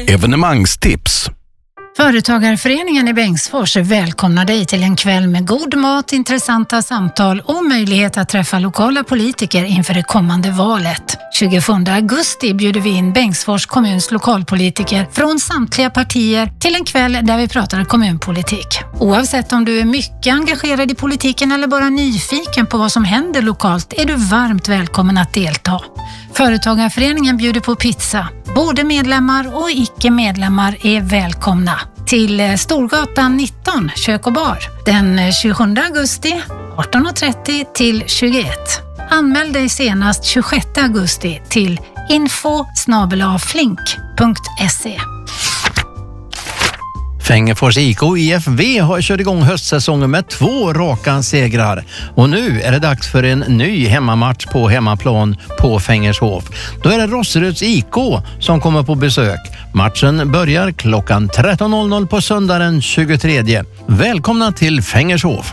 Evenemangstips. Företagarföreningen i Bengtsfors välkomnar dig till en kväll med god mat, intressanta samtal och möjlighet att träffa lokala politiker inför det kommande valet. 27 augusti bjuder vi in Bengtsfors kommuns lokalpolitiker från samtliga partier till en kväll där vi pratar kommunpolitik. Oavsett om du är mycket engagerad i politiken eller bara nyfiken på vad som händer lokalt är du varmt välkommen att delta. Företagarföreningen bjuder på pizza. Både medlemmar och icke-medlemmar är välkomna till Storgatan 19, kök och bar. Den 27 augusti 18.30 till 21. Anmäl dig senast 26 augusti till info@flink.se. Fängefors IK och IFV har kört igång höstsäsongen med 2 raka segrar. Och nu är det dags för en ny hemmamatch på hemmaplan på Fängershof. Då är det Rosseruds IK som kommer på besök. Matchen börjar klockan 13.00 på söndag den 23. Välkomna till Fängershof!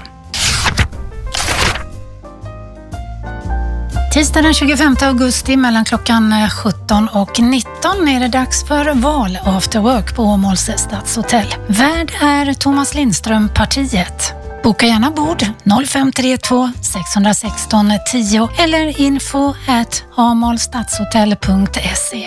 Tisdag den 25 augusti mellan klockan 17 och 19 är det dags för val after work på Åmåls stadshotell. Värd är Thomas Lindström partiet. Boka gärna bord 0532 616 10 eller info@amolstadshotell.se.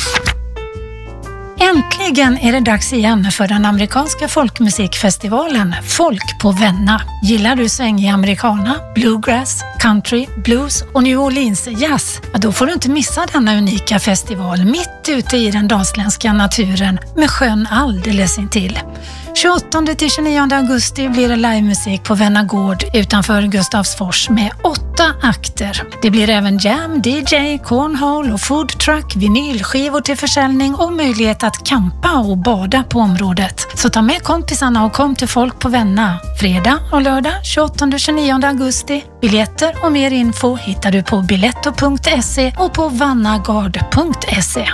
Äntligen är det dags igen för den amerikanska folkmusikfestivalen Folk på Venna. Gillar du svängig americana, bluegrass, country, blues och New Orleans jazz? Ja, då får du inte missa denna unika festival mitt ute i den dalsländska naturen med sjön alldeles intill. 28-29 augusti blir det livemusik på Venna gård utanför Gustavsfors med 8 akter. Det blir även jam, DJ, cornhole och food truck, vinylskivor till försäljning och möjlighet att campa och bada på området. Så ta med kompisarna och kom till Folk på Venna. Fredag och lördag 28-29 augusti. Biljetter och mer info hittar du på biletto.se och på vannagard.se.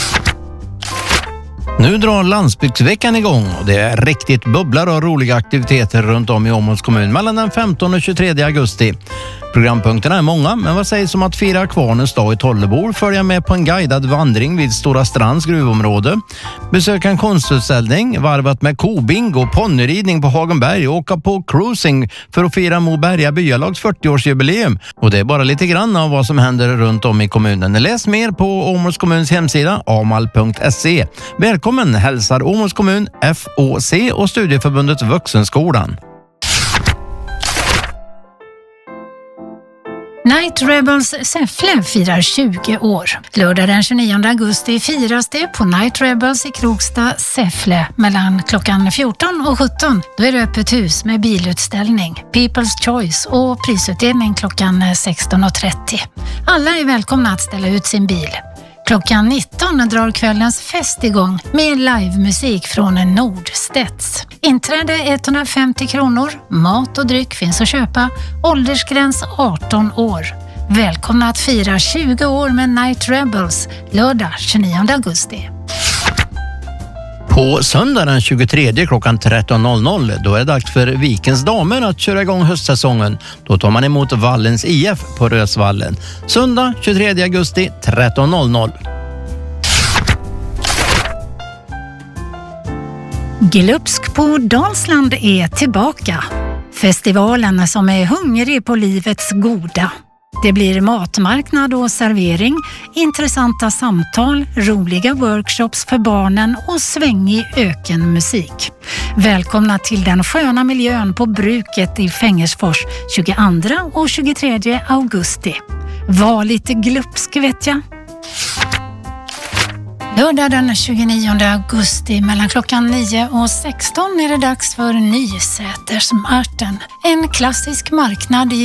Nu drar landsbygdsveckan igång och det är riktigt bubblar och roliga aktiviteter runt om i Åmåls kommun mellan den 15 och 23 augusti. Programpunkterna är många, men vad sägs om att fira Kvarnens dag i Tollebor, följa med på en guidad vandring vid Stora Strands gruvområde, besöka en konstutställning, varvat med kobingo, ponnyridning på Hagenberg och åka på cruising för att fira Moberga byalags 40-årsjubileum. Och det är bara lite grann av vad som händer runt om i kommunen. Läs mer på Åmåls kommuns hemsida amal.se. Välkommen hälsar Åmåls kommun, FOC och Studieförbundet Vuxenskolan. Night Rebels Säffle firar 20 år. Lördag den 29 augusti firas det på Night Rebels i Krokstad, Säffle mellan klockan 14 och 17. Då är det öppet hus med bilutställning, People's Choice och prisutdelning klockan 16.30. Alla är välkomna att ställa ut sin bil. Klockan 19 drar kvällens fest igång med livemusik från Nordstedts. Inträde 150 kronor, mat och dryck finns att köpa, åldersgräns 18 år. Välkomna att fira 20 år med Night Rebels, lördag 29 augusti. På söndag den 23 klockan 13.00 då är det dags för Vikens damer att köra igång höstsäsongen. Då tar man emot Vallens IF på Rösvallen. Söndag 23 augusti 13.00. Glupsk på Dalsland är tillbaka. Festivalen som är hungrig på livets goda. Det blir matmarknad och servering, intressanta samtal, roliga workshops för barnen och svängig ökenmusik. Välkomna till den sköna miljön på bruket i Fängersfors 22 och 23 augusti. Var lite glupsk vet jag. Lördag den 29 augusti mellan klockan 9 och 16 är det dags för Nysätersmarten. En klassisk marknad i